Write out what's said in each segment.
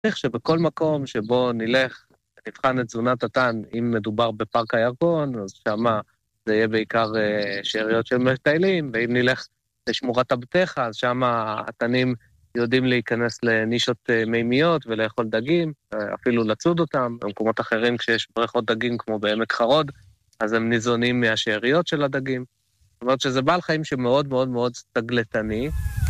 צריך שבכל מקום שבו נלך, נבחן את תזונת התן, אם מדובר בפארק הירקון, אז שמה זה יהיה בעיקר שאריות של מטיילים, ואם נלך לשמורת הבטחה, אז שמה התנים יודעים להיכנס לנישות מימיות ולאכול דגים, אפילו לצוד אותם. במקומות אחרים כשיש בריכות דגים כמו בעמק חרוד, אז הם ניזונים מהשאריות של הדגים. זאת אומרת שזה בעל חיים שמאוד מאוד מאוד סטגלטני.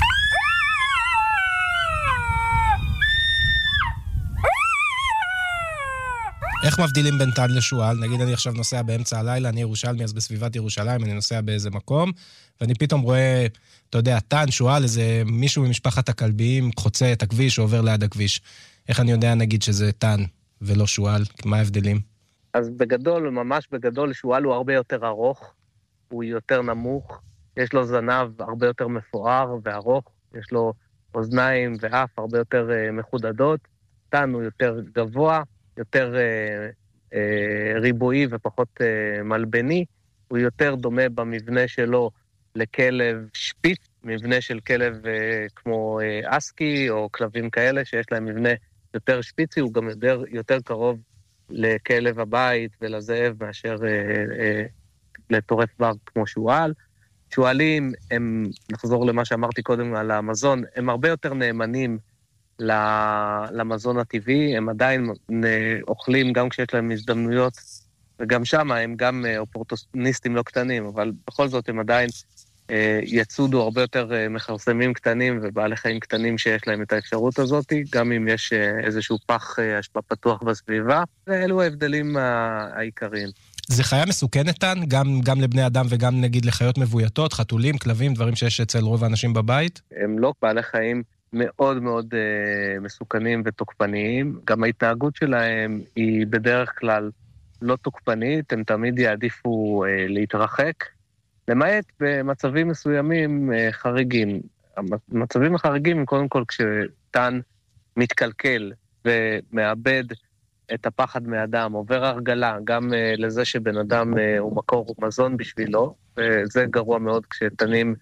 איך מבדילים בין תן לשועל? נגיד אני עכשיו נוסע באמצע הלילה, אני ירושלמי, אז בסביבת ירושלים, אני נוסע באיזה מקום, ואני פתאום רואה, אתה יודע, תן, שועל, איזה מישהו ממשפחת הכלביים חוצה את הכביש או עובר ליד הכביש. איך אני יודע, נגיד, שזה תן ולא שועל? מה ההבדלים? אז בגדול, ממש בגדול, שועל הוא הרבה יותר ארוך, הוא יותר נמוך, יש לו זנב הרבה יותר מפואר וארוך, יש לו אוזניים ואף הרבה יותר מחודדות, תן הוא יותר גבוה, יותר ריבועי ופחות מלבני, הוא יותר דומה במבנה שלו לכלב שפיץ, מבנה של כלב כמו אסקי או כלבים כאלה שיש להם מבנה יותר שפיצי, הוא גם יותר קרוב לכלב הבית ולזאב מאשר לטורף בר כמו שועל. שועלים הם, נחזור למה שאמרתי קודם על המזון, הם הרבה יותר נאמנים למזון הטבעי, הם עדיין אוכלים גם כשיש להם הזדמנויות, וגם שם הם גם אופורטוניסטים לא קטנים, אבל בכל זאת הם עדיין יצודו הרבה יותר מחרסמים קטנים ובעלי חיים קטנים שיש להם את האפשרות הזאת, גם אם יש איזשהו פח אשפה פתוח בסביבה, ואלו ההבדלים העיקריים. זה חיה מסוכנת תן, גם לבני אדם וגם נגיד לחיות מבויתות, חתולים, כלבים, דברים שיש אצל רוב האנשים בבית? הם לא בעלי חיים מאוד מאוד מסוכנים ותוקפניים, גם ההתנהגות שלהם היא בדרך כלל לא תוקפנית, הם תמיד יעדיפו להתרחק, למעט במצבים מסוימים חריגים. המצבים החריגים הם קודם כל כשתן מתקלקל ומאבד את הפחד מאדם, עובר הרגלה, גם לזה שבן אדם הוא מקור מזון בשבילו, וזה גרוע מאוד כשתנים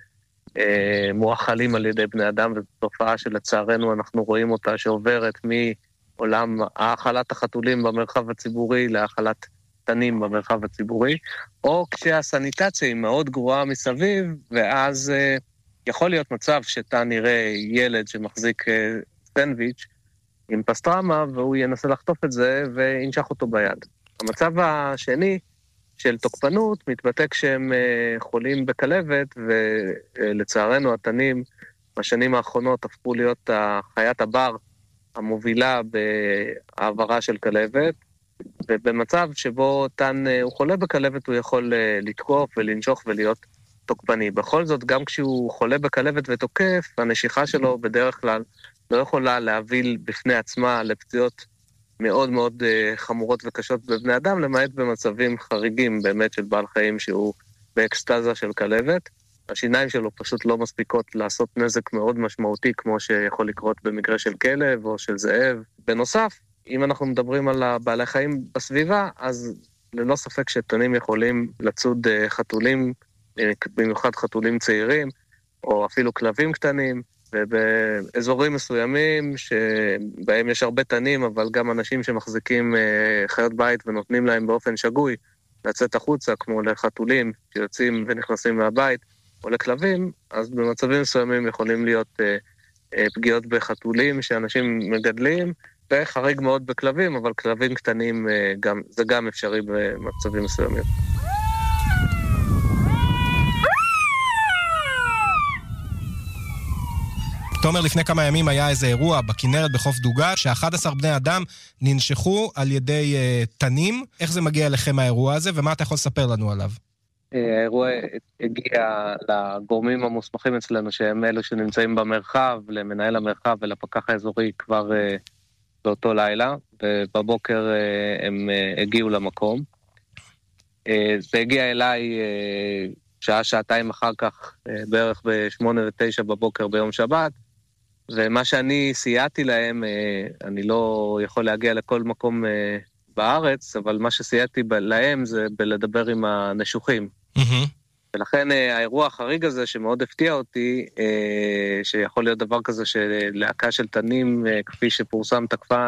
מואכלים על ידי בני אדם, וזו תופעה שלצערנו אנחנו רואים אותה שעוברת מעולם האכלת החתולים במרחב הציבורי להאכלת תנים במרחב הציבורי, או כשהסניטציה היא מאוד גרועה מסביב, ואז יכול להיות מצב שתן יראה ילד שמחזיק סנדוויץ' עם פסטרמה, והוא ינסה לחטוף את זה וינשך אותו ביד. המצב השני של תוקפנות מתבטא כשהם חולים בכלבת, ולצערנו התנים בשנים האחרונות הפכו להיות חיית הבר המובילה בעברה של כלבת, ובמצב שבו תן הוא חולה בכלבת הוא יכול לתקוף ולנשוך ולהיות תוקפני. בכל זאת, גם כשהוא חולה בכלבת ותוקף, הנשיכה שלו בדרך כלל לא יכולה להביל בפני עצמה לפציעות מאוד מאוד חמורות וקשות בבני אדם, למעט במצבים חריגים באמת של בעל חיים שהוא באקסטזה של כלבת. השיניים שלו פשוט לא מספיקות לעשות נזק מאוד משמעותי, כמו שיכול לקרות במקרה של כלב או של זאב. בנוסף, אם אנחנו מדברים על בעלי חיים בסביבה, אז ללא ספק שתנים יכולים לצוד חתולים, במיוחד חתולים צעירים, או אפילו כלבים קטנים, ובאזורים מסוימים שבהם יש הרבה תנים, אבל גם אנשים שמחזיקים חיות בית ונותנים להם באופן שגוי לצאת החוצה, כמו לחתולים שיוצאים ונכנסים מהבית, או לכלבים, אז במצבים מסוימים יכולים להיות פגיעות בחתולים שאנשים מגדלים, וחריג מאוד בכלבים, אבל כלבים קטנים זה גם אפשרי במצבים מסוימים. תומר, לפני כמה ימים היה איזה אירוע בכנרת בחוף דוגה, ש11 בני אדם ננשכו על ידי תנים. איך זה מגיע אליכם האירוע הזה, ומה אתה יכול לספר לנו עליו? האירוע הגיע לגורמים המוסמכים אצלנו, שהם אלו שנמצאים במרחב, למנהל המרחב ולפקח האזורי כבר באותו לילה, ובבוקר הם הגיעו למקום. זה הגיע אליי שעתיים אחר כך, בערך ב8 ו9 בבוקר ביום שבת, ומה שאני סייעתי להם, אני לא יכול להגיע לכל מקום בארץ, אבל מה שסייעתי להם זה בלדבר עם הנשוחים. ולכן האירוע החריג הזה שמאוד הפתיע אותי, שיכול להיות דבר כזה שלהקה של תנים, כפי שפורסם תקפה